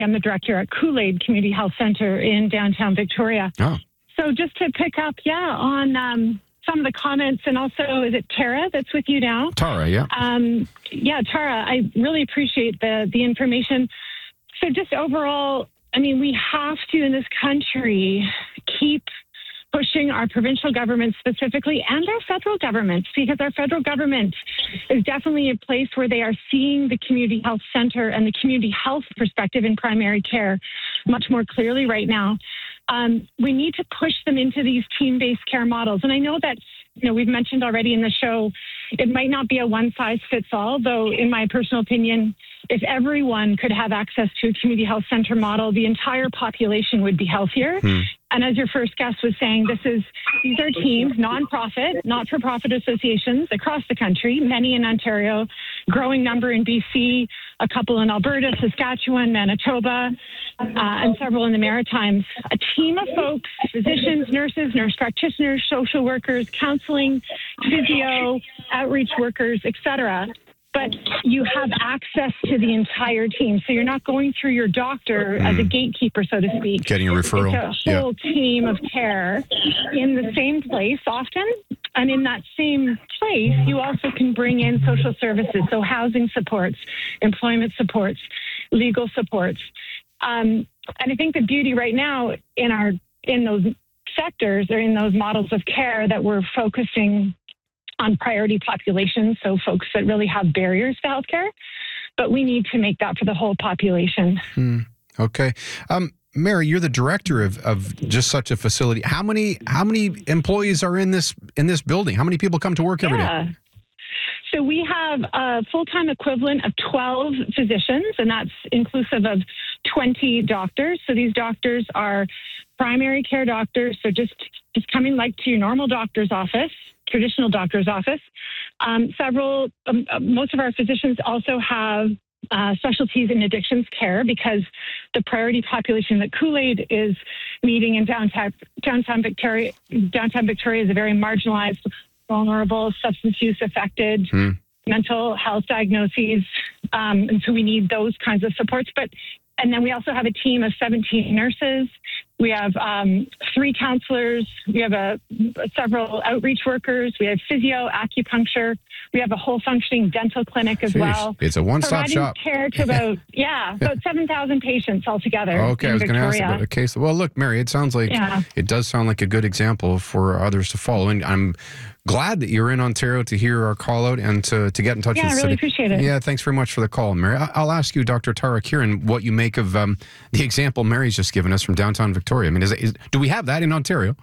I'm the director at Kool-Aid Community Health Center in downtown Victoria. Oh. So just to pick up, on some of the comments, and also, is it Tara that's with you now? Tara, yeah. Tara, I really appreciate the information. So just overall, I mean, we have to, in this country, keep pushing our provincial government specifically and our federal government, because our federal government is definitely a place where they are seeing the community health center and the community health perspective in primary care much more clearly right now. We need to push them into these team-based care models. And I know that, we've mentioned already in the show, it might not be a one-size-fits-all, though in my personal opinion, if everyone could have access to a community health center model, the entire population would be healthier. And as your first guest was saying, these are teams, nonprofit, not-for-profit associations across the country, many in Ontario, growing number in BC, a couple in Alberta, Saskatchewan, Manitoba, and several in the Maritimes. A team of folks, physicians, nurses, nurse practitioners, social workers, counseling, physio, outreach workers, etc. But you have access to the entire team. So you're not going through your doctor as a gatekeeper, so to speak. Getting a referral. It's a whole team of care in the same place often. And in that same place, you also can bring in social services, so housing supports, employment supports, legal supports. And I think the beauty right now in those sectors or in those models of care that we're focusing on priority populations, so folks that really have barriers to healthcare, but we need to make that for the whole population. Okay. Mary, you're the director of just such a facility. How many employees are in this building? How many people come to work every day? So we have a full-time equivalent of 12 physicians, and that's inclusive of 20 doctors. So these doctors are primary care doctors, so just coming like to your normal doctor's office, traditional doctor's office. Most of our physicians also have specialties in addictions care, because the priority population that Kool-Aid is meeting in downtown Victoria is a very marginalized, vulnerable, substance use affected, mental health diagnoses. And so we need those kinds of supports. And then we also have a team of 17 nurses. We have 3 counselors. We have several outreach workers. We have physio, acupuncture. We have a whole functioning dental clinic as well. It's a one-stop shop. Providing care to about 7,000 patients altogether. Okay, I was going to ask about a case. Well, look, Mary, it does sound like a good example for others to follow. And I'm glad that you're in Ontario to hear our call out and to get in touch with us. Yeah, I really appreciate it. Yeah, thanks very much for the call, Mary. I'll ask you, Dr. Tara Kieran, what you make of the example Mary's just given us from downtown Victoria. I mean, do we have that in Ontario?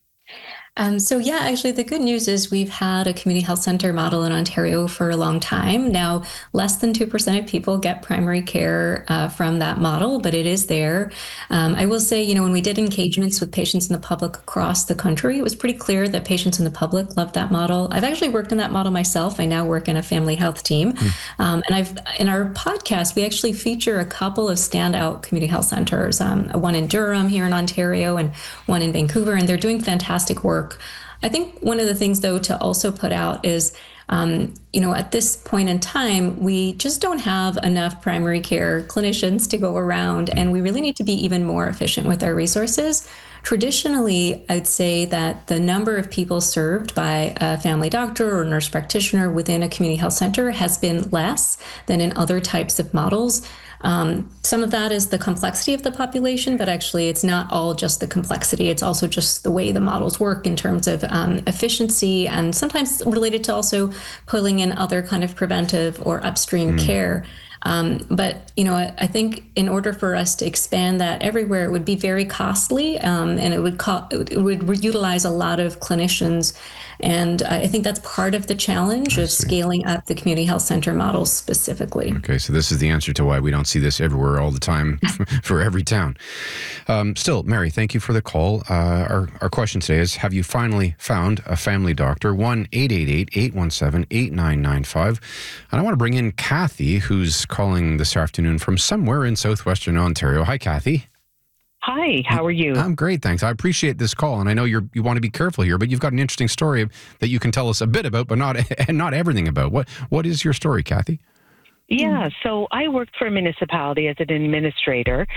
Actually, the good news is we've had a community health center model in Ontario for a long time. Now, less than 2% of people get primary care from that model, but it is there. I will say, when we did engagements with patients in the public across the country, it was pretty clear that patients in the public loved that model. I've actually worked in that model myself. I now work in a family health team. And in our podcast, we actually feature a couple of standout community health centers, one in Durham here in Ontario and one in Vancouver, and they're doing fantastic work. I think one of the things, though, to also put out is, at this point in time, we just don't have enough primary care clinicians to go around, and we really need to be even more efficient with our resources. Traditionally, I'd say that the number of people served by a family doctor or nurse practitioner within a community health center has been less than in other types of models. Some of that is the complexity of the population, but actually it's not all just the complexity. It's also just the way the models work in terms of efficiency, and sometimes related to also pulling in other kind of preventive or upstream care. But I think in order for us to expand that everywhere, it would be very costly, and it would utilize a lot of clinicians. And I think that's part of the challenge of scaling up the community health center models specifically. Okay, so this is the answer to why we don't see this everywhere all the time for every town. Still, Mary, thank you for the call. Our question today is, have you finally found a family doctor? 1-888-817-8995. And I want to bring in Kathy, who's calling this afternoon from somewhere in southwestern Ontario. Hi, Kathy. Hi, how are you? I'm great, thanks. I appreciate this call, and I know you want to be careful here, but you've got an interesting story that you can tell us a bit about, but not everything about. What is your story, Kathy? Yeah, so I worked for a municipality as an administrator,